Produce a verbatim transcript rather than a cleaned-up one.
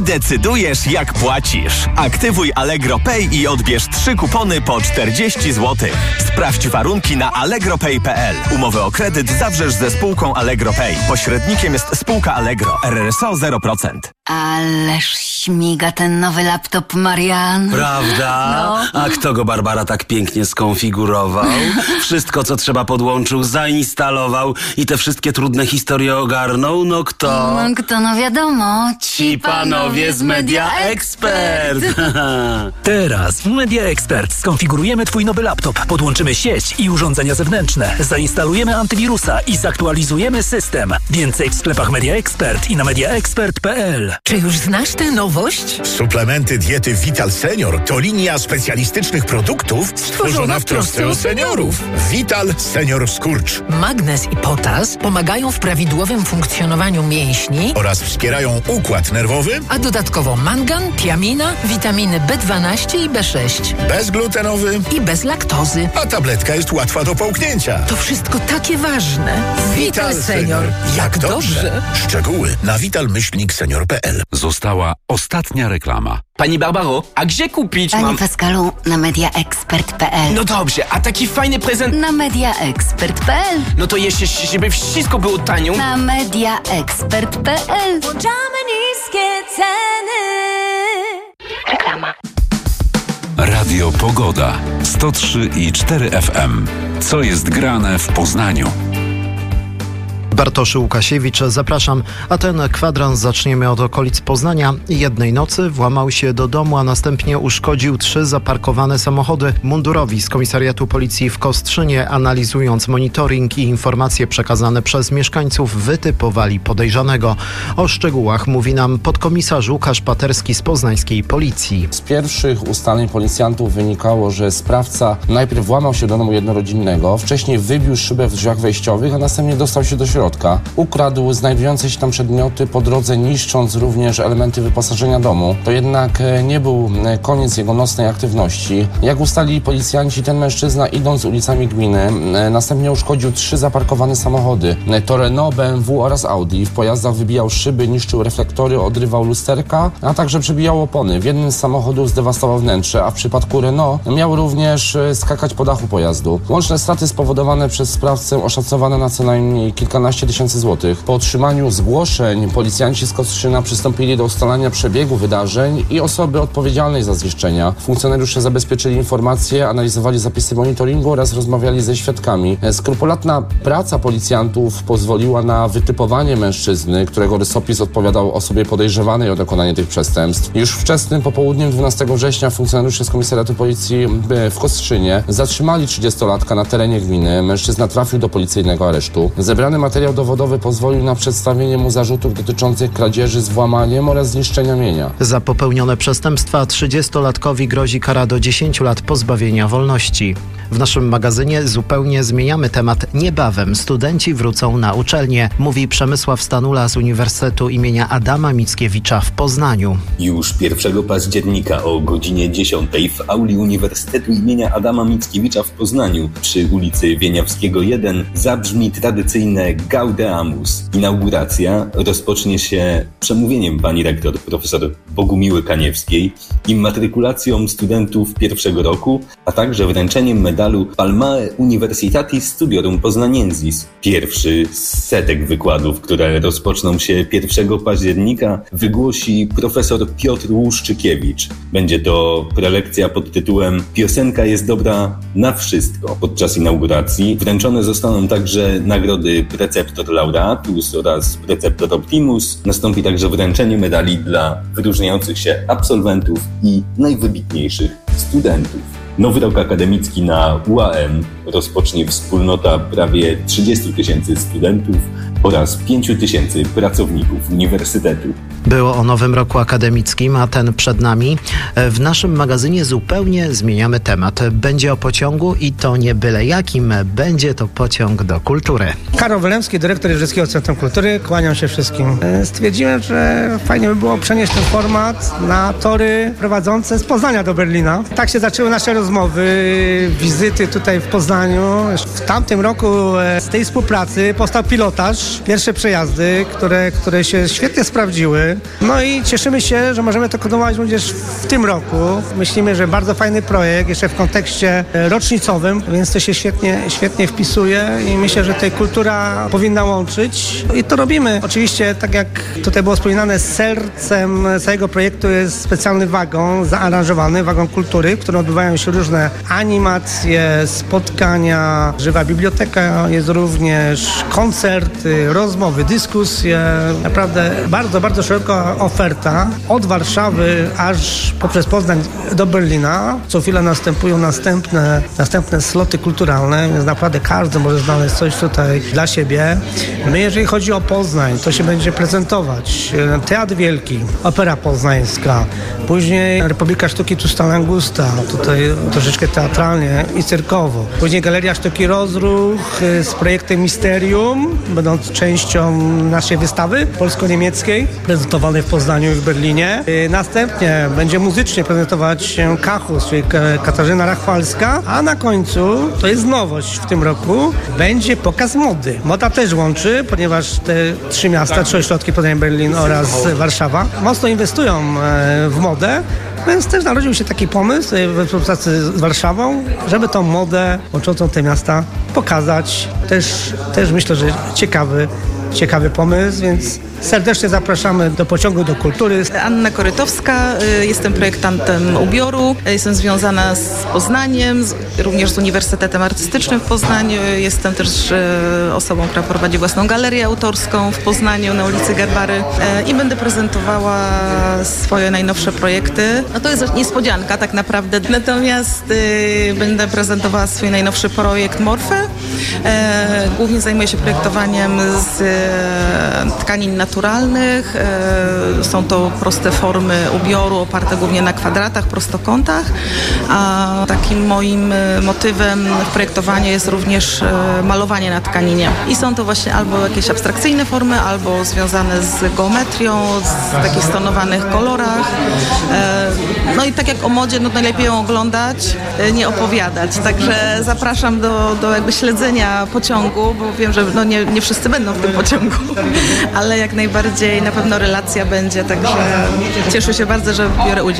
decydujesz, jak płacisz. Aktywuj Allegro Pay i odbierz trzy kupony po czterdzieści złotych. Sprawdź warunki na allegro pay kropka p l. Umowę o kredyt zawrzesz ze spółką Allegro Pay. Pośrednikiem jest spółka Allegro. R R S O zero procent. Ależ śmiga ten nowy laptop, Marian. Prawda? No. A kto go, Barbara, tak pięknie skonfigurował? Wszystko, co trzeba, podłączył, zainstalował i te wszystkie trudne historie ogarnął? No kto? No kto, no wiadomo. Ci panowie z Media Expert. Teraz w Media Expert skonfigurujemy twój nowy laptop, podłączymy sieć i urządzenia zewnętrzne, zainstalujemy antywirusa i zaktualizujemy system. Więcej w sklepach Media Expert i na media expert kropka p l. Czy już znasz tę nowość? Suplementy diety Vital Senior to linia specjalistycznych produktów stworzona w trosce o seniorów. Vital Senior Skurcz. Magnez i potas pomagają w prawidłowym funkcjonowaniu mięśni oraz wspierają układ nerwowy, a dodatkowo mangan, tiamina, witaminy B dwanaście i B sześć. Bezglutenowy i bez laktozy. A tabletka jest łatwa do połknięcia. To wszystko takie ważne. Vital, Vital Senior. Jak dobrze. dobrze. Szczegóły na vital myślnik senior kropka p l. Została ostatnia reklama. Pani Barbaro, a gdzie kupić Panie mam... Pascalu, na media expert kropka p l. No dobrze, a taki fajny prezent... Na media expert kropka p l. No to jeszcze, żeby wszystko było tanio... Na media expert kropka p l. Włączamy niskie ceny. Reklama. Radio Pogoda. sto trzy i cztery F M. Co jest grane w Poznaniu? Bartosz Łukasiewicz, zapraszam. A ten kwadrans zaczniemy od okolic Poznania. Jednej nocy włamał się do domu, a następnie uszkodził trzy zaparkowane samochody. Mundurowi z Komisariatu Policji w Kostrzynie, analizując monitoring i informacje przekazane przez mieszkańców, wytypowali podejrzanego. O szczegółach mówi nam podkomisarz Łukasz Paterski z poznańskiej Policji. Z pierwszych ustaleń policjantów wynikało, że sprawca najpierw włamał się do domu jednorodzinnego, wcześniej wybił szybę w drzwiach wejściowych, a następnie dostał się do środka. Ukradł znajdujące się tam przedmioty, po drodze niszcząc również elementy wyposażenia domu. To jednak nie był koniec jego nocnej aktywności. Jak ustalili policjanci, ten mężczyzna, idąc ulicami gminy, następnie uszkodził trzy zaparkowane samochody. To Renault, B M W oraz Audi. W pojazdach wybijał szyby, niszczył reflektory, odrywał lusterka, a także przebijał opony. W jednym z samochodów zdewastował wnętrze, a w przypadku Renault miał również skakać po dachu pojazdu. Łączne straty spowodowane przez sprawcę oszacowane na co najmniej kilkanaście tysięcy złotych. Po otrzymaniu zgłoszeń policjanci z Kostrzyna przystąpili do ustalania przebiegu wydarzeń i osoby odpowiedzialnej za zniszczenia. Funkcjonariusze zabezpieczyli informacje, analizowali zapisy monitoringu oraz rozmawiali ze świadkami. Skrupulatna praca policjantów pozwoliła na wytypowanie mężczyzny, którego rysopis odpowiadał osobie podejrzewanej o dokonanie tych przestępstw. Już wczesnym popołudniem dwunastego września funkcjonariusze z Komisariatu Policji w Kostrzynie zatrzymali trzydziestolatka na terenie gminy. Mężczyzna trafił do policyjnego aresztu. Zebrany materiał dowodowy pozwolił na przedstawienie mu zarzutów dotyczących kradzieży z włamaniem oraz zniszczenia mienia. Za popełnione przestępstwa trzydziestolatkowi grozi kara do dziesięciu lat pozbawienia wolności. W naszym magazynie zupełnie zmieniamy temat. Niebawem studenci wrócą na uczelnię, mówi Przemysław Stanula z Uniwersytetu imienia Adama Mickiewicza w Poznaniu. Już pierwszego października o godzinie dziesiątej w auli Uniwersytetu imienia Adama Mickiewicza w Poznaniu przy ulicy Wieniawskiego jeden zabrzmi tradycyjne Gaudeamus. Inauguracja rozpocznie się przemówieniem pani rektor profesor Bogumiły Kaniewskiej, immatrykulacją studentów pierwszego roku, a także wręczeniem medalu Palmae Universitatis Studiorum Poznaniensis. Pierwszy z setek wykładów, które rozpoczną się pierwszego października, wygłosi profesor Piotr Łuszczykiewicz. Będzie to prelekcja pod tytułem Piosenka jest dobra na wszystko. Podczas inauguracji wręczone zostaną także nagrody Preceptor Laureatus oraz Preceptor Optimus. Nastąpi także wręczenie medali dla wyróżniających się absolwentów i najwybitniejszych studentów. Nowy rok akademicki na U A M rozpocznie wspólnota prawie trzydziestu tysięcy studentów oraz pięciu tysięcy pracowników uniwersytetu. Było o nowym roku akademickim, a ten przed nami. W naszym magazynie zupełnie zmieniamy temat. Będzie o pociągu i to nie byle jakim. Będzie to pociąg do kultury. Karol Wylemski, dyrektor Jeżyckiego Centrum Kultury. Kłaniam się wszystkim. Stwierdziłem, że fajnie by było przenieść ten format na tory prowadzące z Poznania do Berlina. Tak się zaczęły nasze rozmowy, wizyty tutaj w Poznaniu. W tamtym roku z tej współpracy powstał pilotaż już pierwsze przejazdy, które, które się świetnie sprawdziły. No i cieszymy się, że możemy to kontynuować również w tym roku. Myślimy, że bardzo fajny projekt, jeszcze w kontekście rocznicowym, więc to się świetnie, świetnie wpisuje i myślę, że tutaj kultura powinna łączyć. I to robimy. Oczywiście, tak jak tutaj było wspominane, sercem całego projektu jest specjalny wagon zaaranżowany, wagon kultury, w którym odbywają się różne animacje, spotkania, żywa biblioteka, jest również koncerty, rozmowy, dyskusje. Naprawdę bardzo, bardzo szeroka oferta od Warszawy aż poprzez Poznań do Berlina. Co chwilę następują następne, następne sloty kulturalne, więc naprawdę każdy może znaleźć coś tutaj dla siebie. My, jeżeli chodzi o Poznań, to się będzie prezentować Teatr Wielki, Opera Poznańska, później Republika Sztuki Tusta Langusta, tutaj troszeczkę teatralnie i cyrkowo. Później Galeria Sztuki Rozruch z projektem Misterium, będąc częścią naszej wystawy polsko-niemieckiej, prezentowanej w Poznaniu i w Berlinie. Następnie będzie muzycznie prezentować się Kachus, czyli Katarzyna Rachwalska, a na końcu, to jest nowość w tym roku, będzie pokaz mody. Moda też łączy, ponieważ te trzy miasta, trzy ośrodki, Poznań, Berlin oraz Warszawa, mocno inwestują w modę, więc też narodził się taki pomysł we współpracy z Warszawą, żeby tą modę łączącą te miasta pokazać. Też, też myślę, że ciekawy, ciekawy pomysł, więc serdecznie zapraszamy do Pociągu do Kultury. Anna Korytowska, jestem projektantem ubioru, jestem związana z Poznaniem, z, również z Uniwersytetem Artystycznym w Poznaniu. Jestem też osobą, która prowadzi własną galerię autorską w Poznaniu na ulicy Garbary i będę prezentowała swoje najnowsze projekty. No to jest niespodzianka tak naprawdę, natomiast y, będę prezentowała swój najnowszy projekt Morfę. E, głównie zajmuję się projektowaniem z e, tkanin naturalnych. E, są to proste formy ubioru oparte głównie na kwadratach, prostokątach, a takim moim motywem w projektowaniu jest również e, malowanie na tkaninie. I są to właśnie albo jakieś abstrakcyjne formy, albo związane z geometrią, z takich stonowanych kolorach. E, no i tak jak o modzie, no najlepiej ją oglądać, e, nie opowiadać. Także zapraszam do, do jakby śledzenia pociągu, bo wiem, że no nie, nie wszyscy będą w tym pociągu, ale jak najbardziej na pewno relacja będzie, także cieszę się bardzo, że biorę udział.